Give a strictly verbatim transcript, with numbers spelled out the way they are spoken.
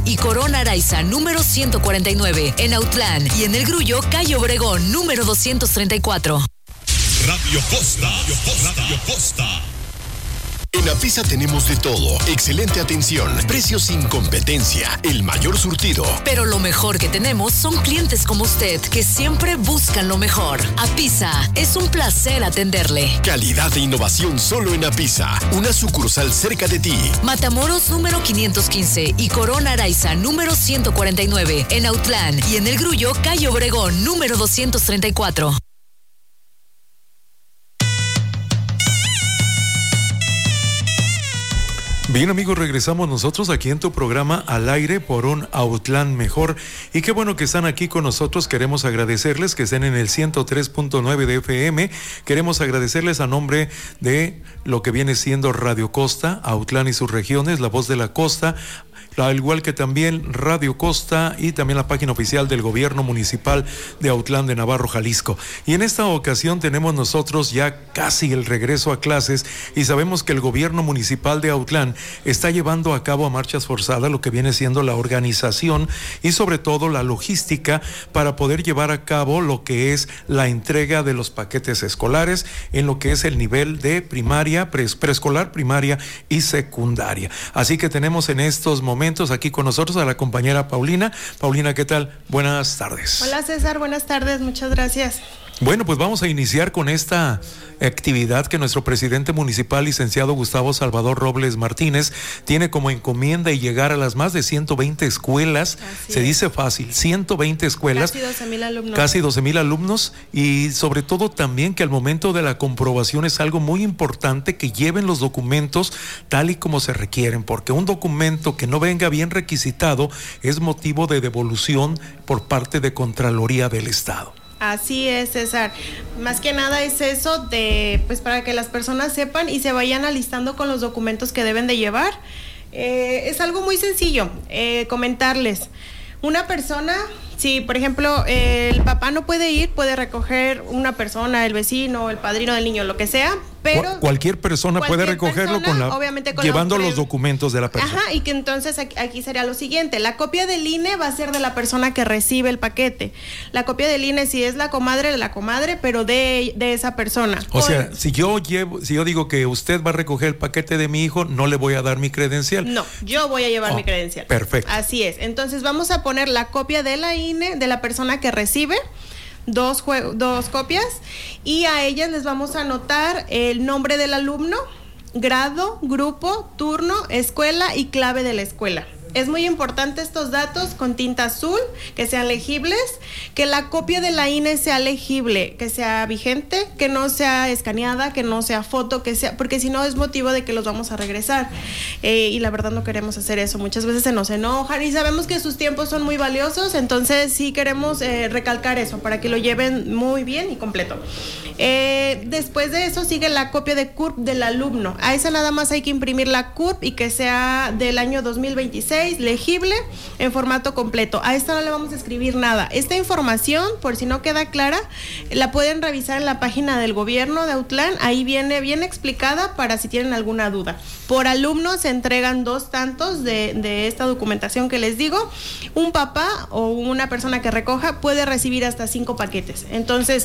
y Corona Araiza, número ciento cuarenta y nueve, en Autlán, y en El Grullo, calle Obregón, número doscientos treinta y cuatro. Radio Costa, Radio Costa, Radio Costa. En Apisa tenemos de todo, excelente atención, precios sin competencia, el mayor surtido. Pero lo mejor que tenemos son clientes como usted, que siempre buscan lo mejor. Apisa, es un placer atenderle. Calidad e innovación solo en Apisa, una sucursal cerca de ti. Matamoros número quinientos quince y Corona Araiza número ciento cuarenta y nueve, en Autlán, y en El Grullo, calle Obregón, número doscientos treinta y cuatro. Bien, amigos, regresamos nosotros aquí en tu programa Al Aire por un Autlán Mejor. Y qué bueno que están aquí con nosotros. Queremos agradecerles que estén en el ciento tres punto nueve de F M. Queremos agradecerles a nombre de lo que viene siendo Radio Costa, Autlán y sus regiones, La Voz de la Costa, al igual que también Radio Costa y también la página oficial del Gobierno Municipal de Autlán de Navarro, Jalisco. Y en esta ocasión tenemos nosotros ya casi el regreso a clases y sabemos que el Gobierno Municipal de Autlán está llevando a cabo a marchas forzadas lo que viene siendo la organización y sobre todo la logística para poder llevar a cabo lo que es la entrega de los paquetes escolares en lo que es el nivel de primaria, pre- preescolar, primaria y secundaria. Así que tenemos en estos momentos aquí con nosotros a la compañera Paulina. Paulina, ¿qué tal? Buenas tardes. Hola César, buenas tardes, muchas gracias. Bueno, pues vamos a iniciar con esta actividad que nuestro presidente municipal, licenciado Gustavo Salvador Robles Martínez, tiene como encomienda y llegar a las más de ciento veinte escuelas. Así se es. Dice fácil, ciento veinte escuelas. Casi doce mil alumnos. Casi doce mil alumnos y sobre todo también que al momento de la comprobación es algo muy importante que lleven los documentos tal y como se requieren, porque un documento que no venga bien requisitado es motivo de devolución por parte de Contraloría del Estado. Así es, César. Más que nada es eso de, pues para que las personas sepan y se vayan alistando con los documentos que deben de llevar. Eh, es algo muy sencillo, eh, comentarles. Una persona, si por ejemplo eh, el papá no puede ir, puede recoger una persona, el vecino, el padrino del niño, lo que sea. Pero cualquier persona cualquier puede recogerlo persona, con la, obviamente con llevando la, los documentos de la persona. Ajá, y que entonces aquí, aquí sería lo siguiente, la copia del I N E va a ser de la persona que recibe el paquete. La copia del I N E, si es la comadre, de la comadre, pero de, de esa persona. O sea, si yo llevo, si yo digo que usted va a recoger el paquete de mi hijo, no le voy a dar mi credencial. No, yo voy a llevar oh, mi credencial. Perfecto. Así es. Entonces vamos a poner la copia de la I N E de la persona que recibe. Dos, jue- dos copias y a ellas les vamos a anotar el nombre del alumno, grado, grupo, turno, escuela y clave de la escuela. Es muy importante estos datos con tinta azul, que sean legibles, que la copia de la I N E sea legible, que sea vigente, que no sea escaneada, que no sea foto, que sea, porque si no es motivo de que los vamos a regresar. Eh, y la verdad no queremos hacer eso. Muchas veces se nos enojan y sabemos que sus tiempos son muy valiosos, entonces sí queremos eh, recalcar eso para que lo lleven muy bien y completo. Eh, después de eso sigue la copia de C U R P del alumno. A esa nada más hay que imprimir la C U R P y que sea del año dos mil veintiséis, legible, en formato completo. A esta no le vamos a escribir nada. Esta información, por si no queda clara, la pueden revisar en la página del gobierno de Autlán. Ahí viene bien explicada para si tienen alguna duda. Por alumno se entregan dos tantos de, de esta documentación que les digo. Un papá o una persona que recoja puede recibir hasta cinco paquetes. Entonces,